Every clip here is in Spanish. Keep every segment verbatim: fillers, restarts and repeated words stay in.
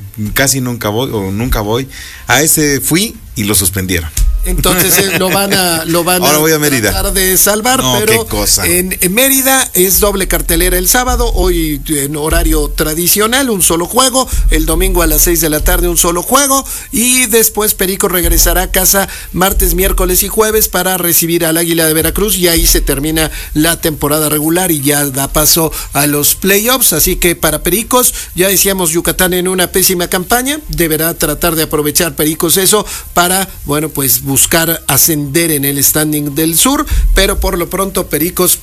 casi nunca voy o nunca voy. A ese fui y lo suspendieron. Entonces eh, lo van a lo van Ahora voy a Mérida. tratar de salvar, no, pero qué cosa. En, en Mérida es doble cartelera el sábado, hoy en horario tradicional, un solo juego, el domingo a las seis de la tarde un solo juego, y después Pericos regresará a casa martes, miércoles y jueves para recibir al Águila de Veracruz, y ahí se termina la temporada regular y ya da paso a los playoffs. Así que para Pericos, ya decíamos, Yucatán en una pésima campaña, deberá tratar de aprovechar Pericos eso para, bueno, pues buscar ascender en el standing del sur, pero por lo pronto Pericos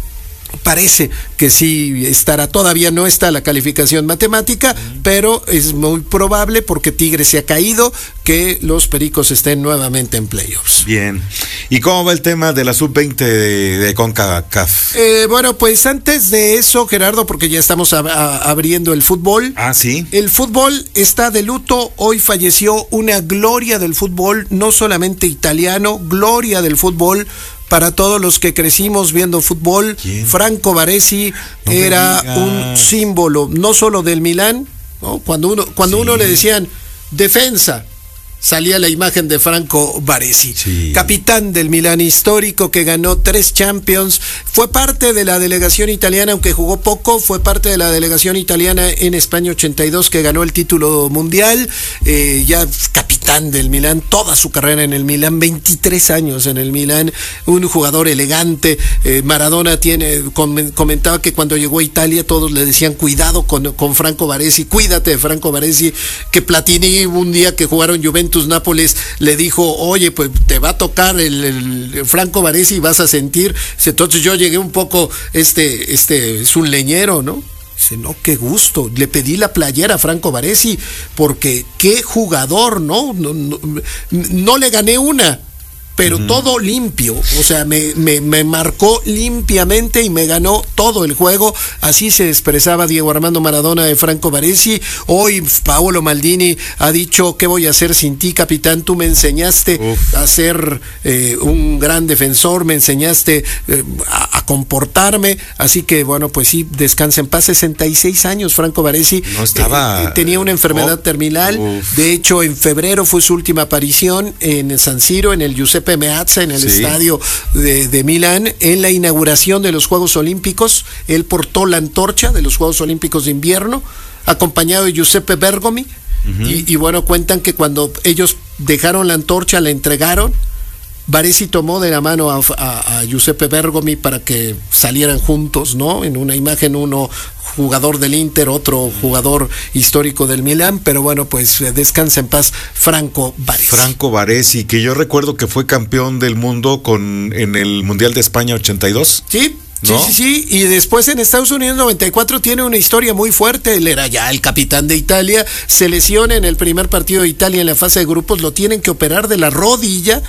parece que sí estará, todavía no está la calificación matemática, uh-huh. pero es muy probable, porque Tigres se ha caído, que los Pericos estén nuevamente en playoffs. Bien. ¿Y cómo va el tema de la sub veinte de, de CONCACAF? Eh, bueno, pues antes de eso, Gerardo, porque ya estamos a, a, abriendo el fútbol. Ah, sí. El fútbol está de luto. Hoy falleció una gloria del fútbol, no solamente italiano, gloria del fútbol. Para todos los que crecimos viendo fútbol, ¿quién? Franco Baresi no era un símbolo, no solo del Milán, ¿no? Cuando uno, cuando sí. uno le decían defensa, salía la imagen de Franco Baresi, sí. capitán del Milán histórico que ganó tres Champions, fue parte de la delegación italiana, aunque jugó poco, fue parte de la delegación italiana en España ochenta y dos que ganó el título mundial, eh, ya capitán del Milán, toda su carrera en el Milán, veintitrés años en el Milán, un jugador elegante. eh, Maradona tiene comentaba que cuando llegó a Italia todos le decían cuidado con, con Franco Baresi, cuídate de Franco Baresi, que Platini un día que jugaron Juventus Nápoles le dijo, oye, pues te va a tocar el, el Franco Baresi y vas a sentir. Entonces yo llegué un poco, este, este es un leñero, ¿no? Dice, no, qué gusto. Le pedí la playera a Franco Baresi porque qué jugador, ¿no? No, no, no le gané una, pero uh-huh. todo limpio, o sea, me, me, me marcó limpiamente y me ganó todo el juego. Así se expresaba Diego Armando Maradona de Franco Baresi. Hoy Paolo Maldini ha dicho, ¿qué voy a hacer sin ti, capitán? Tú me enseñaste Uf. a ser eh, un gran defensor, me enseñaste eh, a, a comportarme, así que bueno, pues sí, descansa en paz. Sesenta y seis años Franco Baresi, no estaba... eh, tenía una enfermedad oh. terminal. Uf. De hecho, en febrero fue su última aparición en San Siro, en el Giuseppe Meazza, en el sí. estadio de, de Milán, en la inauguración de los Juegos Olímpicos. Él portó la antorcha de los Juegos Olímpicos de invierno, acompañado de Giuseppe Bergomi, uh-huh. y, y bueno, cuentan que cuando ellos dejaron la antorcha, la entregaron, Baresi tomó de la mano a, a, a Giuseppe Bergomi para que salieran juntos, ¿no? En una imagen, uno jugador del Inter, otro jugador histórico del Milán, pero bueno, pues descansa en paz Franco Baresi. Franco Baresi, que yo recuerdo que fue campeón del mundo con en el Mundial de España ochenta y dos. Sí. ¿No? Sí, sí, sí, y después en Estados Unidos noventa y cuatro tiene una historia muy fuerte. Él era ya el capitán de Italia, se lesiona en el primer partido de Italia en la fase de grupos, lo tienen que operar de la rodilla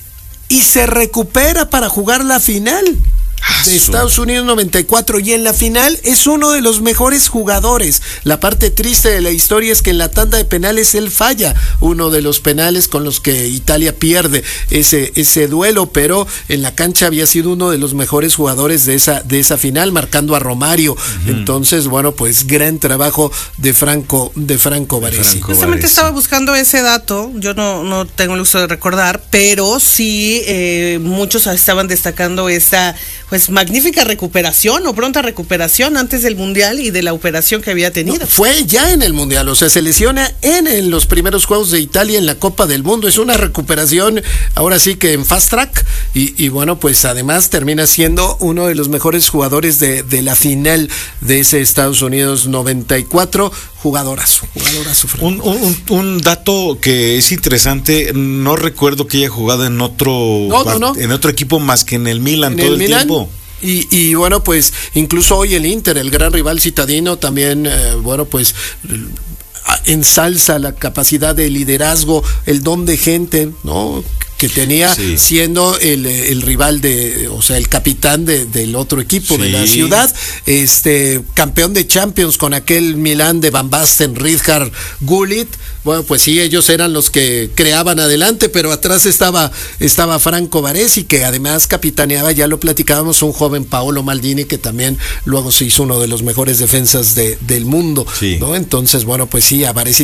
y se recupera para jugar la final de Estados Unidos noventa y cuatro, y en la final es uno de los mejores jugadores. La parte triste de la historia es que en la tanda de penales él falla uno de los penales con los que Italia pierde ese, ese duelo, pero en la cancha había sido uno de los mejores jugadores de esa, de esa final, marcando a Romario. Uh-huh. Entonces, bueno, pues gran trabajo de Franco, de Franco Baresi. Justamente estaba buscando ese dato, yo no, no tengo el uso de recordar, pero sí eh, muchos estaban destacando esa pues magnífica recuperación o pronta recuperación antes del Mundial y de la operación que había tenido. No, fue ya en el Mundial, o sea, se lesiona en, en los primeros Juegos de Italia en la Copa del Mundo. Es una recuperación ahora sí que en fast track y, y bueno, pues además termina siendo uno de los mejores jugadores de, de la final de ese Estados Unidos noventa y cuatro. Jugadorazo, jugadorazo. Un, un, un dato que es interesante, no recuerdo que haya jugado en otro no, no, no. en otro equipo más que en el Milan en todo el, el Milan, tiempo. Y, y bueno, pues incluso hoy el Inter, el gran rival citadino, también, eh, bueno, pues ensalza la capacidad de liderazgo, el don de gente, ¿no? que tenía sí. siendo el, el rival de, o sea, el capitán de, del otro equipo sí. de la ciudad, este campeón de Champions con aquel Milán de Van Basten, Rijkaard, Gullit. Bueno, pues sí, ellos eran los que creaban adelante, pero atrás estaba, estaba Franco Baresi, que además capitaneaba, ya lo platicábamos, un joven Paolo Maldini, que también luego se hizo uno de los mejores defensas de, del mundo, sí. ¿no? Entonces, bueno, pues sí, a Baresi